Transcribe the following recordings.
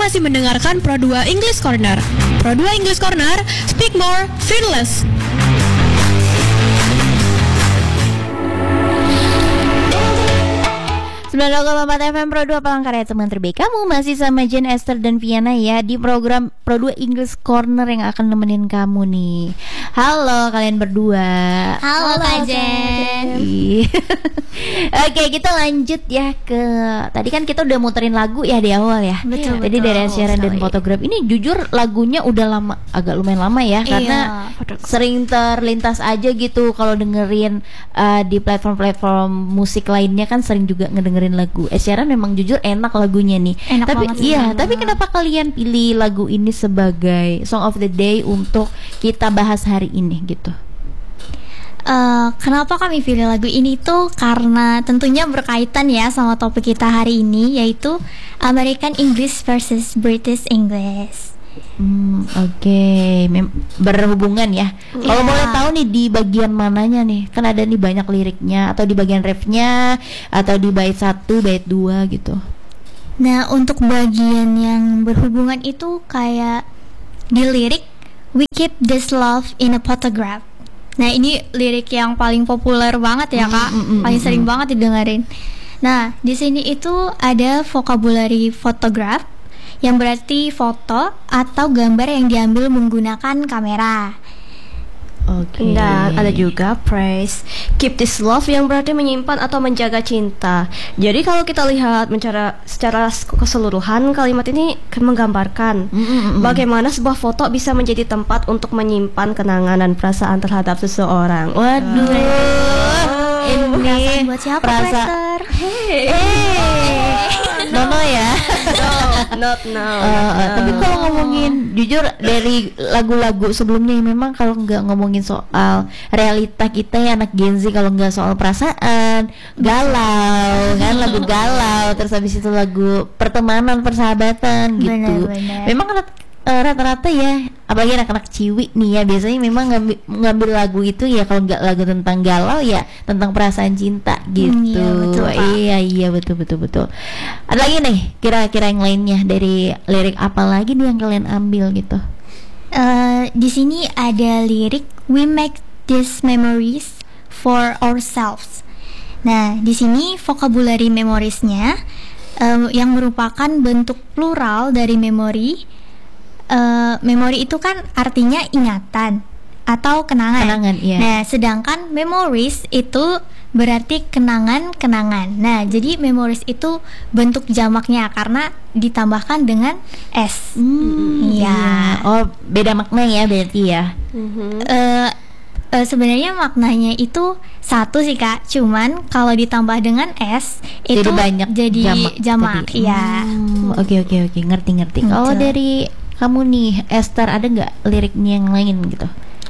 masih mendengarkan Pro2 English Corner. Pro2 English Corner, speak more, fearless. FM Pro2 Palangkaraya, teman terbaik kamu. Masih sama Jen, Esther, dan Viana ya di program Pro2 English Corner yang akan nemenin kamu nih. Halo kalian berdua. Halo Kak Jen. Oke, kita lanjut ya ke tadi kan kita udah muterin lagu ya di awal ya. Betul. Jadi dari Sharon dan Photograph ini jujur lagunya udah lama, agak lumayan lama ya, karena sering terlintas aja gitu kalau dengerin di platform-platform musik lainnya kan sering juga ngedengerin lagu Sharon. Memang jujur enak lagunya nih. Enak Tapi banget, iya, tapi kenapa kalian pilih lagu ini sebagai Song of the Day untuk kita bahas hari ini gitu? Kenapa kami pilih lagu ini tuh karena tentunya berkaitan ya sama topik kita hari ini, yaitu American English versus British English. Oke. Berhubungan ya. Kalau boleh tahu nih di bagian mananya nih? Kan ada nih banyak liriknya, atau di bagian refnya, atau di bait 1, bait 2 gitu. Nah, untuk bagian yang berhubungan itu kayak di lirik "We keep this love in a photograph". Nah, ini lirik yang paling populer banget ya Kak, paling sering banget didengerin. Nah, di sini itu ada vocabulary photograph, yang berarti foto atau gambar yang diambil menggunakan kamera. Oke. Dan ada juga praise, keep this love, yang berarti menyimpan atau menjaga cinta. Jadi kalau kita lihat secara keseluruhan, kalimat ini menggambarkan bagaimana sebuah foto bisa menjadi tempat untuk menyimpan kenangan dan perasaan terhadap seseorang. Waduh. Ini Buat siapa, perasaan. Lester? Nono ya. No. Tapi kalau ngomongin jujur dari lagu-lagu sebelumnya, memang kalau nggak ngomongin soal realita kita ya anak Gen Z, kalau nggak soal perasaan, galau kan, lagu galau, terus habis itu lagu pertemanan, persahabatan gitu. Benar. Memang rata-rata ya, apalagi anak-anak ciwi nih ya, biasanya memang ngambil lagu itu ya, kalau nggak lagu tentang galau ya tentang perasaan cinta gitu. Iya, betul, Pak. Iya betul. Ada lagi nih kira-kira yang lainnya dari lirik apa lagi nih yang kalian ambil gitu? Di sini ada lirik "We make these memories for ourselves". Nah, di sini vocabulary memoriesnya yang merupakan bentuk plural dari memori. Memori itu kan artinya ingatan atau kenangan. Iya. Nah, sedangkan memories itu berarti kenangan-kenangan. Nah, jadi memories itu bentuk jamaknya karena ditambahkan dengan s. Iya. Oh, beda makna ya berarti ya. Sebenarnya maknanya itu satu sih Kak, cuman kalau ditambah dengan s itu Jadi banyak jamak. tadi. Iya. Oke, ngerti. Kalau dari kamu nih Esther, ada nggak liriknya yang lain gitu?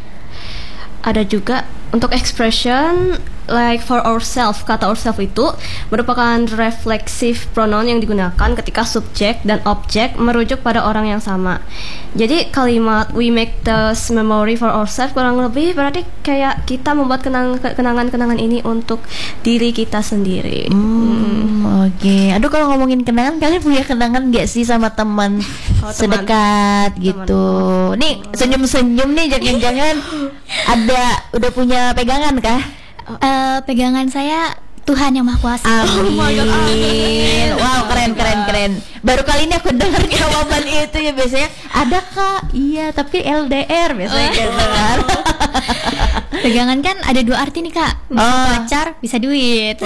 Ada juga untuk expression like for ourselves. Kata ourselves itu merupakan reflexive pronoun yang digunakan ketika subjek dan objek merujuk pada orang yang sama. Jadi kalimat "we make this memory for ourselves" kurang lebih berarti kayak kita membuat kenangan-kenangan ini untuk diri kita sendiri. Oke. Aduh, kalau ngomongin kenangan, kalian punya kenangan nggak sih sama teman sedekat gitu? Nih senyum-senyum nih, jangan-jangan udah punya pegangan kah? Pegangan saya Tuhan yang Maha Kuasa. Amin. Wow, keren. Baru kali ini aku dengar jawaban itu ya. Biasanya ada Kak, iya tapi LDR biasanya gitu kan. Pegangan kan ada dua arti nih Kak, bisa pacar, bisa duit.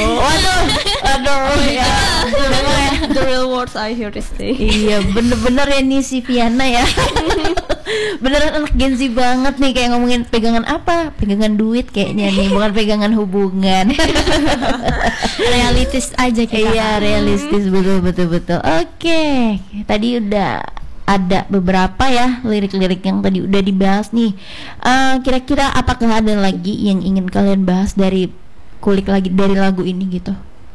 Aduh ya. The real words I hear this day. Iya, bener-bener ya nih si Viana ya. Beneran anak Gen Z banget nih, kayak ngomongin pegangan apa? Pegangan duit kayaknya nih, bukan pegangan hubungan. Realistis aja kita. Iya, realistis, betul. Oke, tadi udah ada beberapa ya lirik-lirik yang tadi udah dibahas nih. Kira-kira apakah ada lagi yang ingin kalian bahas dari kulik lagi dari lagu ini gitu?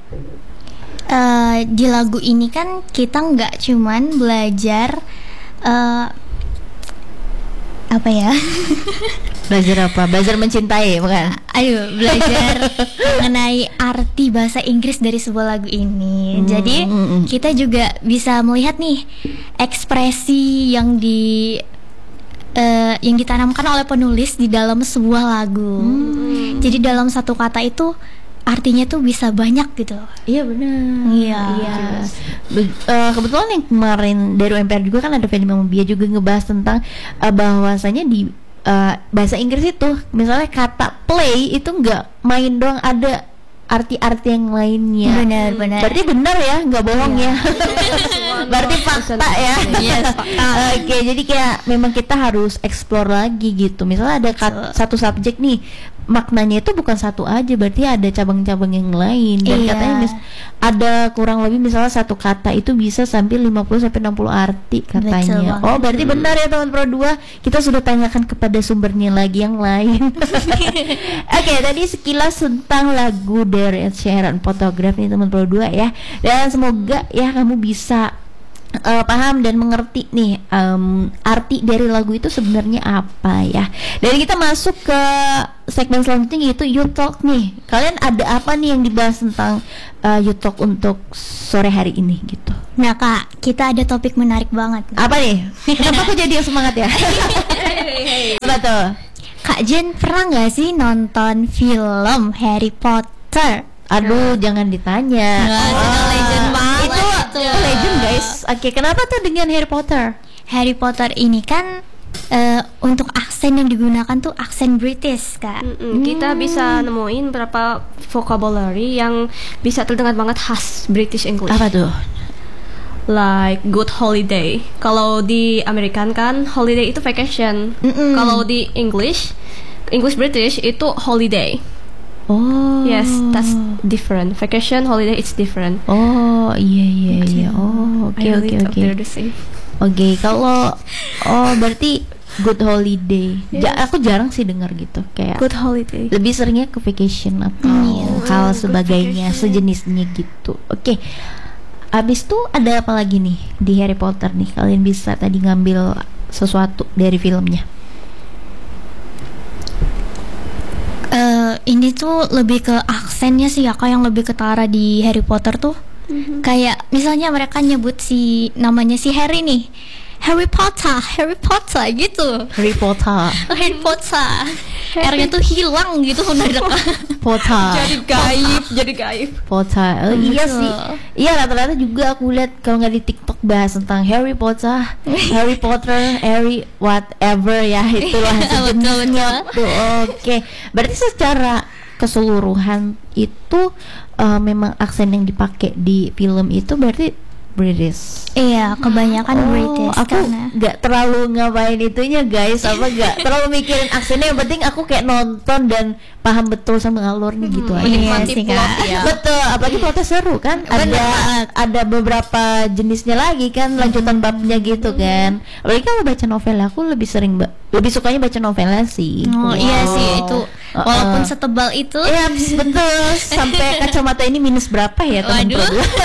Di lagu ini kan kita nggak cuman belajar apa ya? Belajar apa? Belajar mencintai, bukan? Ayo belajar mengenai arti bahasa Inggris dari sebuah lagu ini. Jadi kita juga bisa melihat nih ekspresi yang ditanamkan oleh penulis di dalam sebuah lagu. Jadi dalam satu kata itu artinya tuh bisa banyak gitu. Iya benar. Iya. Kebetulan yang kemarin dari UMPR juga kan ada film Mambia juga ngebahas tentang bahwasanya di bahasa Inggris itu misalnya kata play itu nggak main doang, ada arti-arti yang lainnya. Benar. Berarti benar ya, nggak bohong ya. Berarti fakta ya. Yes, fakta. Oke, jadi kayak memang kita harus explore lagi gitu. Misalnya ada satu subjek nih, maknanya itu bukan satu aja, berarti ada cabang-cabang yang lain. Dan Iya. katanya ada kurang lebih misalnya satu kata itu bisa sampai 50 sampai 60 arti katanya. banget. Oh, berarti benar ya teman Pro 2. Kita sudah tanyakan kepada sumbernya lagi yang lain. Oke, tadi sekilas tentang lagu dari Ed Sheeran, Photograph nih teman Pro 2 ya. Dan semoga ya kamu bisa paham dan mengerti nih arti dari lagu itu sebenarnya apa ya. Dan kita masuk ke segmen selanjutnya yaitu You Talk nih. Kalian ada apa nih yang dibahas tentang You Talk untuk sore hari ini gitu? Nah Kak, kita ada topik menarik banget. Apa nih? Kenapa aku jadi yang semangat ya? Apa tuh? Kak Jen pernah nggak sih nonton film Harry Potter? Aduh, jangan ditanya. legend banget Itu legend guys. Oke, kenapa tuh dengan Harry Potter? Harry Potter ini kan untuk aksen yang digunakan tuh aksen British Kak. Kita bisa nemuin beberapa vocabulary yang bisa terdengar banget khas British English. Apa tuh? Like good holiday. Kalau di American kan holiday itu vacation. Kalau di English British itu holiday. Oh. Yes, that's different. Vacation, holiday, it's different. Oh, iya. Oh, oke. They're the same. Oke, kalau berarti good holiday. Aku jarang sih dengar gitu. Kayak Good holiday. lebih seringnya ke vacation atau hal sebagainya, sejenisnya gitu. Oke. Abis itu ada apa lagi nih di Harry Potter nih? Kalian bisa tadi ngambil sesuatu dari filmnya. Ini tuh lebih ke aksennya sih ya Kak, yang lebih ketara di Harry Potter tuh. Kayak misalnya mereka nyebut si namanya si Harry nih, Harry Potter gitu. Harry Potter. Harry Potter. R-nya tuh hilang gitu mendadak. Potter. Jadi gaib. Potter. Iya sih. Iya, rata-rata juga aku lihat kalau nggak di TikTok bahas tentang Harry Potter, Harry whatever ya, itulah sejenisnya tuh. Oke. Berarti secara keseluruhan itu memang aksen yang dipakai di film itu berarti British. Iya, kebanyakan British Aku karena nggak terlalu ngapain itunya guys, apa nggak terlalu mikirin aksennya. Yang penting aku kayak nonton dan paham betul sama alurnya gitu aja. Iya sih Kak. Betul, apalagi plotnya seru kan. Ada beberapa jenisnya lagi kan, lanjutan babnya gitu kan. Apalagi kalau baca novel, aku lebih sukanya baca novelnya sih. Oh iya sih itu. Walaupun setebal itu. Iya betul. Sampai kacamata ini minus berapa ya teman Waduh. berdua?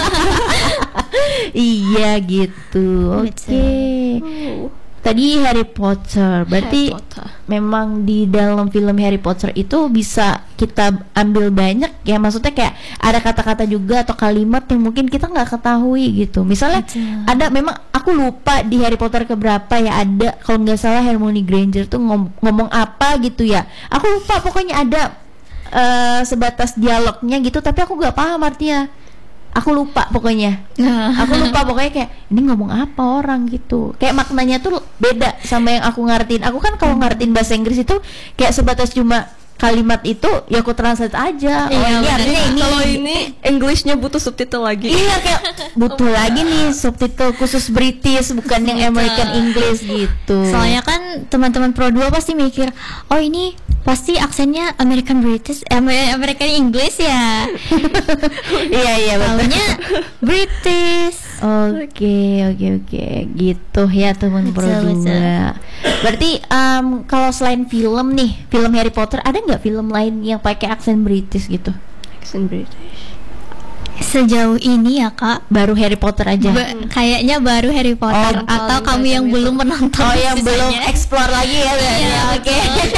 Iya gitu. Oke. Tadi Harry Potter. Berarti Harry Potter. memang di dalam film Harry Potter itu bisa kita ambil banyak ya. Maksudnya kayak ada kata-kata juga atau kalimat yang mungkin kita nggak ketahui gitu. Misalnya ada, memang aku lupa di Harry Potter keberapa ya, ada kalau nggak salah Hermione Granger tuh ngomong apa gitu ya. Aku lupa, pokoknya ada sebatas dialognya gitu, tapi aku nggak paham artinya. Aku lupa pokoknya. Aku lupa pokoknya kayak ini ngomong apa orang gitu. Kayak maknanya tuh beda sama yang aku ngertiin. Aku kan kalau ngertiin bahasa Inggris itu kayak sebatas cuma kalimat itu ya aku translate aja. Oh ini artinya ini. Kalau ini Englishnya butuh subtitle lagi. Iya kayak butuh lagi nih subtitle khusus British, bukan yang American English gitu. Soalnya kan teman-teman Pro 2 pasti mikir, oh ini pasti aksennya American British, American English ya. Iya betul. Taunya British. Oke gitu ya teman Pro 2. Berarti kalau selain film nih, film Harry Potter, ada nggak film lain yang pakai aksen British gitu? Accent British. Sejauh ini ya Kak, Baru Harry Potter aja. kayaknya baru Harry Potter Oh, atau paling kamu yang tajam belum itu. menonton. Oh, yang belum sisanya. explore lagi ya berarti. Iya, Oke.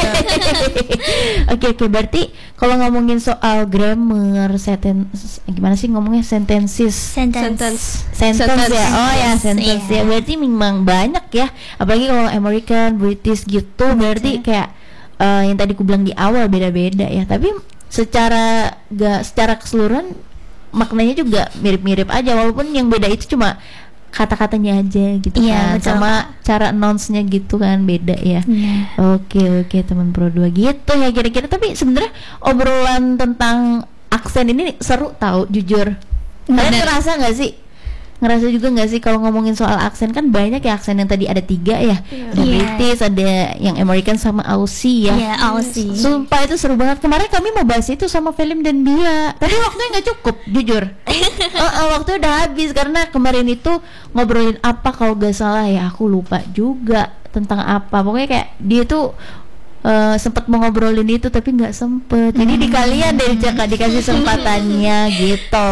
Oke, berarti kalau ngomongin soal grammar, gimana sih ngomongnya, sentences, Sentence. sentence ya. Oh ya, sentence Iya. ya. Berarti memang banyak ya. Apalagi kalau American, British gitu, berarti kayak yang tadi ku bilang di awal beda-beda ya. Tapi secara keseluruhan maknanya juga mirip-mirip aja, walaupun yang beda itu cuma kata-katanya aja gitu Iya, kan, betul, sama Kak. cara announce-nya gitu kan beda ya. Iya. Oke teman Pro 2 gitu ya kira-kira. Tapi sebenarnya obrolan tentang aksen ini seru tahu, jujur. Kalian Bener. ngerasa nggak sih? Ngerasa juga nggak sih kalau ngomongin soal aksen, kan banyak ya aksen yang tadi ada 3 ya. Ada Iya. British, ada yang American sama Aussie ya. Iya, Aussie. Sumpah itu seru banget. Kemarin kami mau bahas itu sama film dan dia, tapi waktunya nggak cukup, jujur. Waktunya udah habis karena kemarin itu ngobrolin apa kalau gak salah ya, aku lupa juga tentang apa. Pokoknya kayak dia tuh sempat mau ngobrolin itu tapi nggak sempet. Jadi di kalian deh dikasih kesempatannya gitu.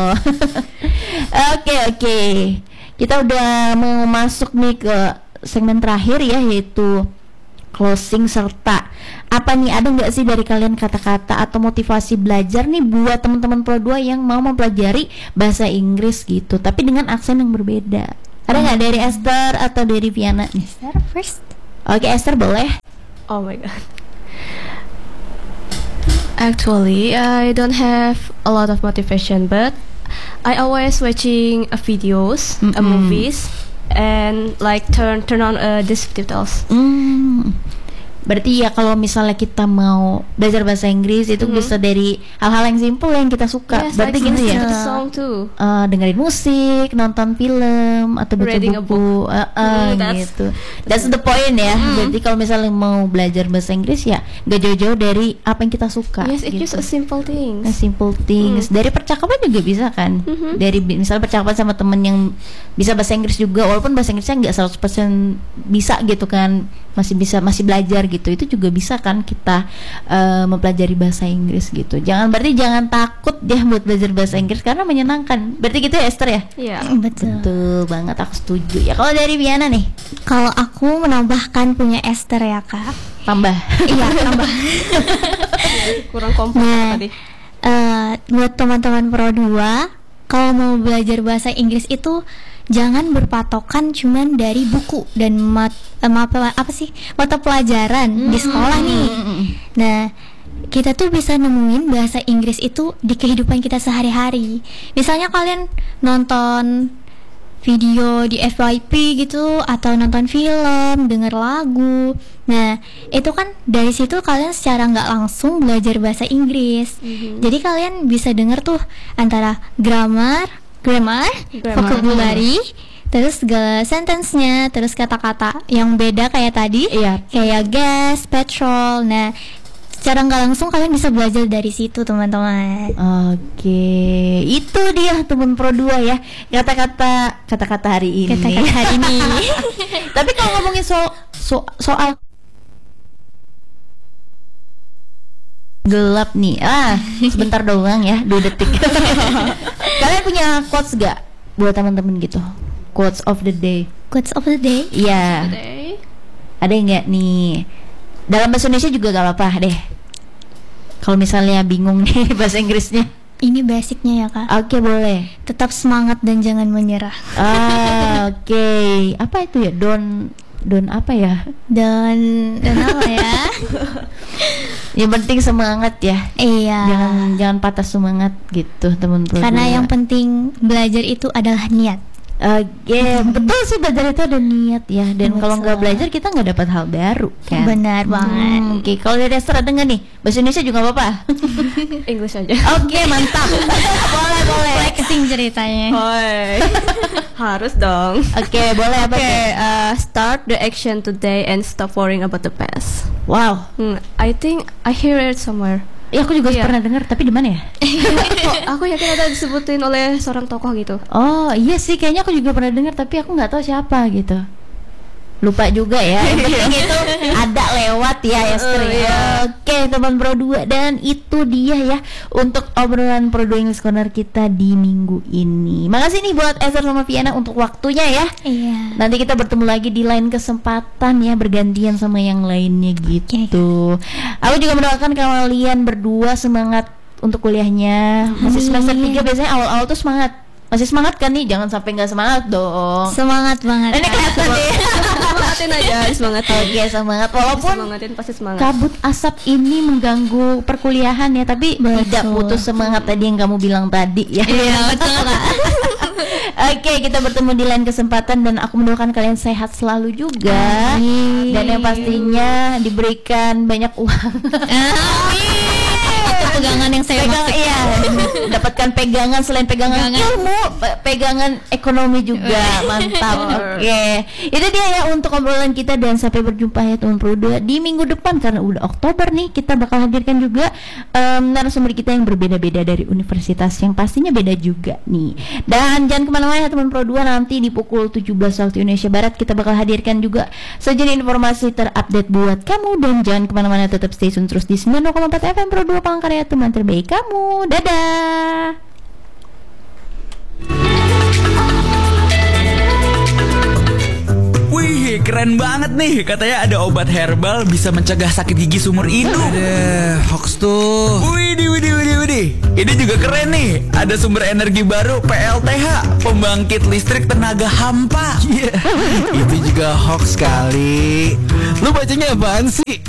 Oke. Kita udah mau masuk nih ke segmen terakhir ya, yaitu closing serta apa nih, ada nggak sih dari kalian kata-kata atau motivasi belajar nih buat teman-teman Pro 2 yang mau mempelajari bahasa Inggris gitu tapi dengan aksen yang berbeda? Ada nggak dari Esther atau dari Viana nih? First. Oke, Esther boleh. Oh my god. Actually, I don't have a lot of motivation, but I always watching videos, movies, and like turn on these subtitles. Berarti ya kalau misalnya kita mau belajar bahasa Inggris itu bisa dari hal-hal yang simple yang kita suka. Yes, Berarti like gitu listen ya. to the song too. Dengerin musik, nonton film atau baca Reading a buku, that's- gitu. That's the point ya. Berarti kalau misalnya mau belajar bahasa Inggris ya nggak jauh-jauh dari apa yang kita suka. Yes, it's gitu. just a simple thing. Simple things. Dari percakapan juga bisa kan. Dari misalnya percakapan sama temen yang bisa bahasa Inggris juga, walaupun bahasa Inggrisnya nggak 100% bisa gitu kan, masih belajar gitu, itu juga bisa kan kita mempelajari bahasa Inggris gitu. Berarti jangan takut deh buat belajar bahasa Inggris karena menyenangkan. Berarti gitu ya Esther ya? Yeah. Betul. Betul banget, aku setuju. Ya kalau dari Viana nih, Kalau aku menambahkan punya Esther ya Kak. tambah. Iya, tambah. Kurang kompleks Nah, tadi. buat teman-teman Pro 2, kalau mau belajar bahasa Inggris itu jangan berpatokan cuman dari buku dan mata pelajaran di sekolah nih. Nah, kita tuh bisa nemuin bahasa Inggris itu di kehidupan kita sehari-hari. Misalnya kalian nonton video di FYP gitu, atau nonton film, denger lagu. Nah, itu kan dari situ kalian secara nggak langsung belajar bahasa Inggris. Jadi kalian bisa denger tuh antara grammar, vocabulary, terus segala sentence-nya, terus kata-kata yang beda kayak tadi, Iya. kayak gas, petrol. Nah, secara nggak langsung kalian bisa belajar dari situ, teman-teman. Oke, itu dia teman Pro 2 ya, kata-kata hari ini. Kata-kata hari ini. Tapi kalau ngomongin soal gelap nih, sebentar doang ya, 2 detik. Kalian punya quotes gak buat teman-teman gitu? Quotes of the day. Quotes of the day. Iya. Today. Ada nggak nih? Dalam bahasa Indonesia juga gak apa-apa deh. Kalau misalnya bingung nih bahasa Inggrisnya. Ini basicnya ya Kak. Oke, boleh. Tetap semangat dan jangan menyerah. Oke. Apa itu ya? Don apa ya? Dan apa ya? Yang penting semangat ya. Iya. Jangan patah semangat gitu, teman-teman. Karena yang penting belajar itu adalah niat. Oke, betul sih, belajar itu ada niat ya. Dan kalau nggak Betul. belajar kita nggak dapat hal baru kan. Benar banget. Oke, kalau dari Esther ada nggak nih? Bahasa Indonesia juga apa-apa? English aja. Oke, mantap. boleh. Flexing ceritanya. Hoi. Harus dong. Oke, boleh apa tuh? Start the action today and stop worrying about the past. Wow. I think I hear it somewhere. Ya aku juga Iya. pernah dengar, tapi di mana ya? Aku yakin ada disebutin oleh seorang tokoh gitu. Oh iya sih, kayaknya aku juga pernah dengar, tapi aku nggak tahu siapa gitu. lupa juga ya. Yang penting itu ada lewat ya Esther. Oke teman Pro 2, dan itu dia ya untuk obrolan Pro 2 English Corner kita di minggu ini. Makasih nih buat Esther sama Viana untuk waktunya ya. Iya. Nanti kita bertemu lagi di lain kesempatan ya, bergantian sama yang lainnya gitu. Aku juga mendoakan kalian berdua semangat untuk kuliahnya. Masih semester 3 biasanya awal-awal tuh semangat. Masih semangat kan nih? Jangan sampai nggak semangat dong. Semangat banget. Ini kelihatan deh. Semangatin aja, semangatin. Oke, semangat. Walaupun Semangatin, pasti semangat. kabut asap ini mengganggu perkuliahan ya, tapi Betul. tidak putus semangat tadi yang kamu bilang tadi ya. Iya, betul Kak. Oke, kita bertemu di lain kesempatan dan aku mendoakan kalian sehat selalu juga. Amin. Dan yang pastinya diberikan banyak uang. Itu pegangan yang saya maksud. Iya, dapatkan pegangan selain pegangan ilmu, pegangan ekonomi juga. Mantap. Oke. Itu dia ya untuk obrolan kita, dan sampai berjumpa ya teman Pro 2 di minggu depan, karena udah Oktober nih. Kita bakal hadirkan juga narasumber kita yang berbeda-beda dari universitas yang pastinya beda juga nih. Dan jangan kemana-mana ya teman Pro 2, nanti di pukul 17 waktu Indonesia Barat kita bakal hadirkan juga sejenis informasi terupdate buat kamu. Dan jangan kemana-mana, tetap stay tune terus di 90,4 FM Pro 2, Palangkaraya, teman terbaik kamu. Dadah. Wih, keren banget nih. Katanya ada obat herbal bisa mencegah sakit gigi seumur hidup. Ada hoax tuh. Widih. Ini juga keren nih. Ada sumber energi baru PLTH, pembangkit listrik tenaga hampa. Itu juga hoax kali. Lu bacanya apaan sih?